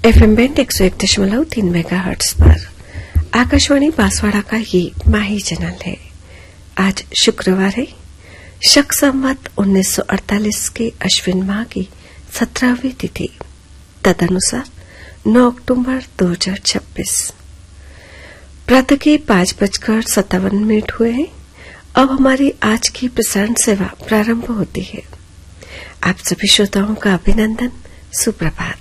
FM band 101.3 megahertz पर आकाशवाणी बांसवाड़ा का ये माही चैनल है। आज शुक्रवार है, शक संवत 1948 के अश्विन माह की 17वीं तिथि, तदनुसार 9 अक्टूबर 2026। प्रातः के 5:57 हुए हैं। अब हमारी आज की प्रसारण सेवा प्रारंभ होती है। आप सभी श्रोताओं का अभिनंदन, सुप्रभात।